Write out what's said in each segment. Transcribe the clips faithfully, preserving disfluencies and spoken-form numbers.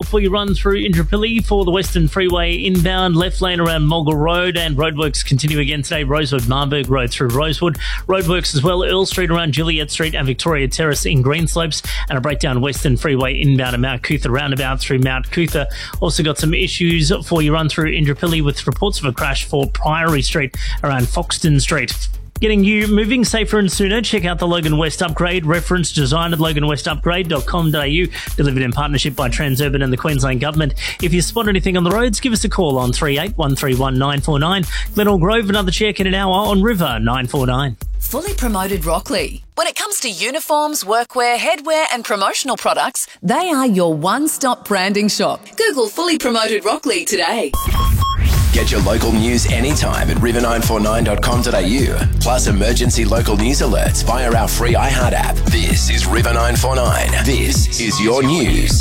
before you run through Indooroopilly for the Western Freeway inbound, left lane around Mulga Road, and roadworks continue again today. Rosewood, Marburg Road through Rosewood. Roadworks as well, Earl Street around Juliet Street and Victoria Terrace in Greenslopes, and a breakdown Western Freeway inbound at Mount Cootha roundabout through Mount Cootha. Also got some issues for you run through Indooroopilly with reports of a crash for Priory Street around Foxton Street. Getting you moving safer and sooner, check out the Logan West Upgrade. Reference design at logan west upgrade dot com dot a u. Delivered in partnership by Transurban and the Queensland Government. If you spot anything on the roads, give us a call on three eight one three one nine four nine. Glenelg Grove, another check in an hour on River nine four nine. Fully Promoted Rockley. When it comes to uniforms, workwear, headwear and promotional products, they are your one-stop branding shop. Google Fully Promoted Rockley today. Get your local news anytime at river nine four nine dot com dot a u. Plus emergency local news alerts via our free iHeart app. This is River nine four nine. This is your news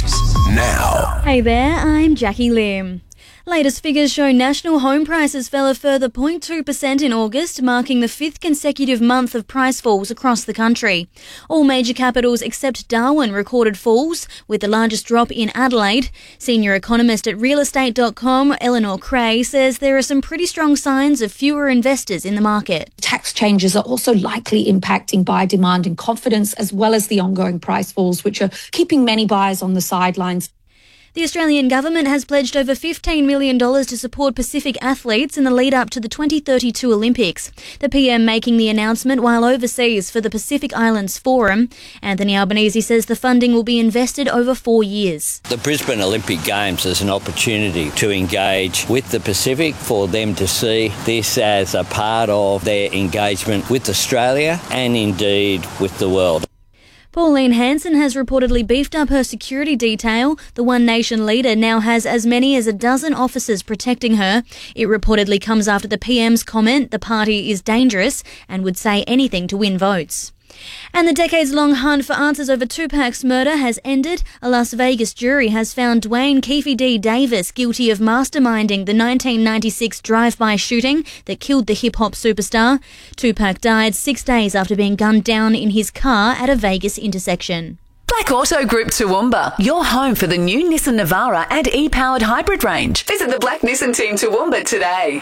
now. Hey there, I'm Jackie Lim. Latest figures show national home prices fell a further zero point two percent in August, marking the fifth consecutive month of price falls across the country. All major capitals except Darwin recorded falls, with the largest drop in Adelaide. Senior economist at real estate dot com, Eleanor Cray, says there are some pretty strong signs of fewer investors in the market. Tax changes are also likely impacting buyer demand and confidence, as well as the ongoing price falls, which are keeping many buyers on the sidelines. The Australian government has pledged over fifteen million dollars to support Pacific athletes in the lead-up to the twenty thirty-two Olympics. The P M making the announcement while overseas for the Pacific Islands Forum. Anthony Albanese says the funding will be invested over four years. The Brisbane Olympic Games is an opportunity to engage with the Pacific, for them to see this as a part of their engagement with Australia and indeed with the world. Pauline Hanson has reportedly beefed up her security detail. The One Nation leader now has as many as a dozen officers protecting her. It reportedly comes after the P M's comment the party is dangerous and would say anything to win votes. And the decades-long hunt for answers over Tupac's murder has ended. A Las Vegas jury has found Dwayne Keefe D. Davis guilty of masterminding the nineteen ninety-six drive-by shooting that killed the hip-hop superstar. Tupac died six days after being gunned down in his car at a Vegas intersection. Black Auto Group Toowoomba, your home for the new Nissan Navara and e-powered hybrid range. Visit the Black Nissan team Toowoomba today.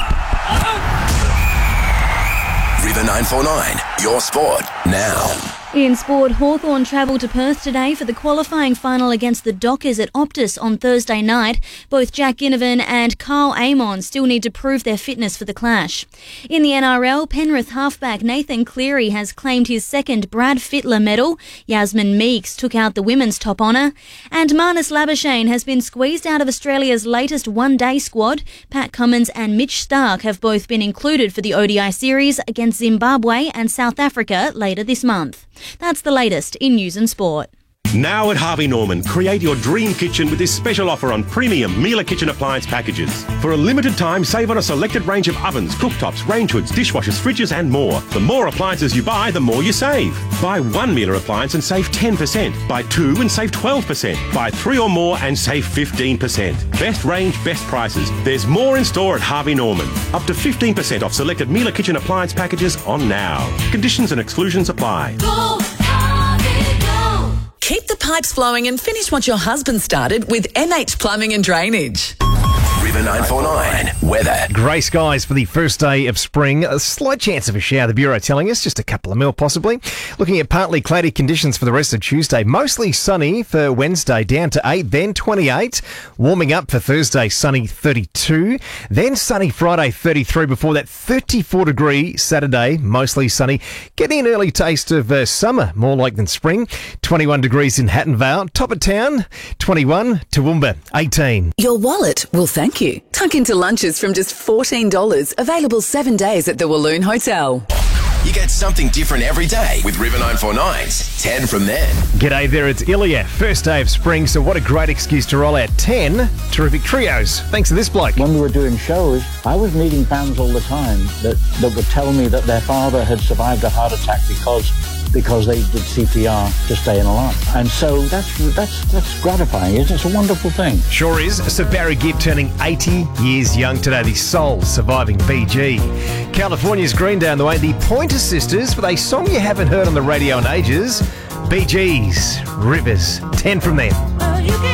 River nine four nine, your sport now. In sport, Hawthorn travel to Perth today for the qualifying final against the Dockers at Optus on Thursday night. Both Jack Ginnivan and Carl Amon still need to prove their fitness for the clash. In the N R L, Penrith halfback Nathan Cleary has claimed his second Brad Fittler medal. Yasmin Meeks took out the women's top honour. And Marnus Labuschagne has been squeezed out of Australia's latest one-day squad. Pat Cummins and Mitch Starc have both been included for the O D I series against Zimbabwe and South Africa later this month. That's the latest in news and sport. Now at Harvey Norman, create your dream kitchen with this special offer on premium Miele kitchen appliance packages. For a limited time, save on a selected range of ovens, cooktops, range hoods, dishwashers, fridges and more. The more appliances you buy, the more you save. Buy one Miele appliance and save ten percent. Buy two and save twelve percent. Buy three or more and save fifteen percent. Best range, best prices. There's more in store at Harvey Norman. Up to fifteen percent off selected Miele kitchen appliance packages on now. Conditions and exclusions apply. Go, Harvey, go. Keep the pipes flowing and finish what your husband started with M H Plumbing and Drainage. River nine four nine, weather. Grey skies for the first day of spring. A slight chance of a shower, the Bureau telling us, just a couple of mil possibly. Looking at partly cloudy conditions for the rest of Tuesday. Mostly sunny for Wednesday, down to eight, then twenty-eight. Warming up for Thursday, sunny thirty-two. Then sunny Friday, thirty-three. Before that, thirty-four degree Saturday, mostly sunny. Getting an early taste of uh, summer, more like than spring. twenty-one degrees in Hatton Vale. Top of town, twenty-one. Toowoomba, eighteen. Your wallet will thank you. Tuck into lunches from just fourteen dollars. Available seven days at the Walloon Hotel. You get something different every day with River nine four nine's ten from then. G'day there, it's Ilya. First day of spring, so what a great excuse to roll out ten terrific trios. Thanks to this bloke. When we were doing shows, I was meeting fans all the time that, that would tell me that their father had survived a heart attack because because they did C P R to stay alive. And so that's that's that's gratifying, isn't it? It's a wonderful thing. Sure is. So Barry Gibb turning eighty years young today, the sole surviving B G. California's Green Day on the way. The Pointer Sisters with a song you haven't heard on the radio in ages. B G's Rivers, ten from them.